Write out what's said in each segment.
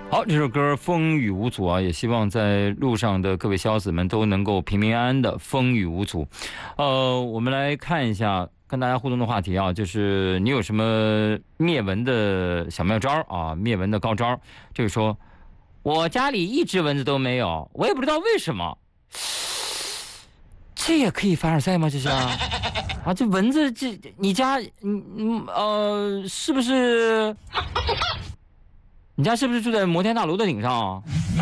好，这首歌风雨无阻啊，也希望在路上的各位潇子们都能够平平安安的，风雨无阻。我们来看一下跟大家互动的话题啊，就是你有什么灭蚊的小妙招啊，灭蚊的高招？这个说，我家里一只蚊子都没有，我也不知道为什么。这也可以凡尔赛吗？这是啊，这蚊子，这你家，是不是？你家是不是住在摩天大楼的顶上啊？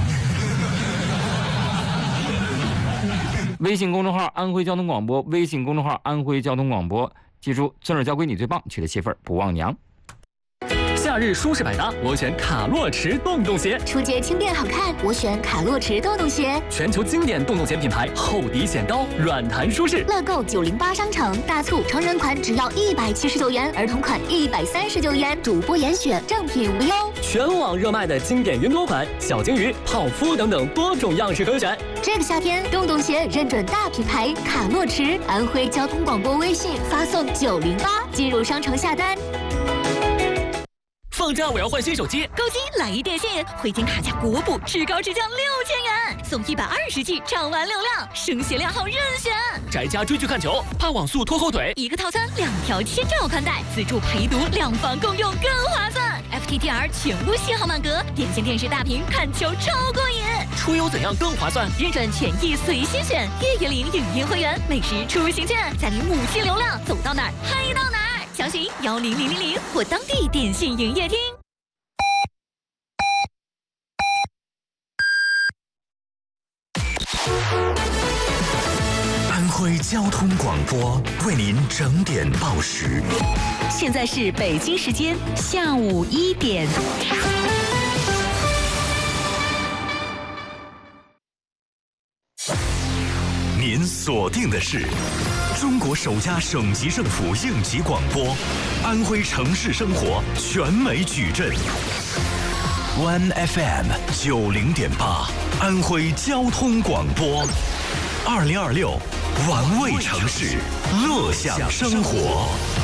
微信公众号安徽交通广播，微信公众号安徽交通广播，记住尊儿交闺女最棒，娶了媳妇儿不忘娘。 夏日舒适百搭，我选卡洛驰洞洞鞋； 出街轻便好看，我选卡洛驰洞洞鞋。 全球经典洞洞鞋品牌，厚底显高，软弹舒适。 乐购908商城大促，成人款只要179元，儿童款139元，主播严选，正品无忧。 全网热卖的经典云朵款、小金鱼、泡芙等等多种样式可选。 这个夏天，洞洞鞋认准大品牌卡洛驰，安徽交通广播微信发送908，进入商城下单。 放假我要换新手机， 购机来一电信，汇金卡价国补，至高至降6000元，送120G 畅玩流量，升鞋量号任选。 宅家追剧看球，怕网速拖后腿， 一个套餐2条7兆宽带，自助陪读，2房共用更划算。FTTR 全屋信号满格，点线电视大屏看球超过瘾。 出游怎样更划算？ 认准权益随心选，月月领影音会员，美食出行券，再领母系流量，走到哪儿嗨到哪儿。详询10000或当地电信营业厅。 安徽交通广播为您整点报时。 现在是北京时间下午1点。 您锁定的是中国首家省级政府应急广播，安徽城市生活全美矩阵。One FM 90.8，安徽交通广播，2026，玩味城市，乐享生活。